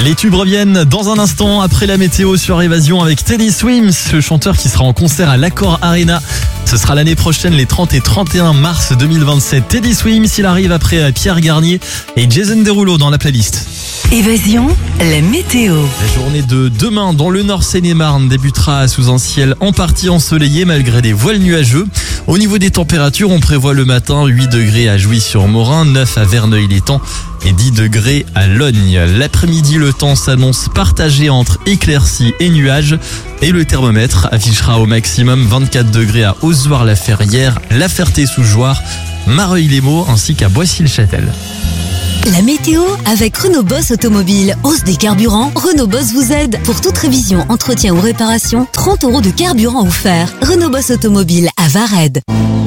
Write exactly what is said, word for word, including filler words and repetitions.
Les tubes reviennent dans un instant après la météo sur Évasion avec Teddy Swims, le chanteur qui sera en concert à l'Accor Arena. Ce sera l'année prochaine, les trente et trente et un mars deux mille vingt-sept. Teddy Swims, il arrive après Pierre Garnier et Jason Derulo dans la playlist. Évasion, la météo. La journée de demain dans le Nord Seine-et-Marne débutera sous un ciel en partie ensoleillé malgré des voiles nuageux. Au niveau des températures, on prévoit le matin huit degrés à Jouy-sur-Morin, neuf à Verneuil-l'Étang et dix degrés à Logne. L'après-midi, le temps s'annonce partagé entre éclaircies et nuages et le thermomètre affichera au maximum vingt-quatre degrés à Ozoir-la-Ferrière, La Ferté-sous-Jouarre, Mareuil-les-Maux ainsi qu'à Boissy-le-Châtel. La météo avec Renault Boss Automobile. Hausse des carburants, Renault Boss vous aide. Pour toute révision, entretien ou réparation, trente euros de carburant offert. Renault Boss Automobile à Vared.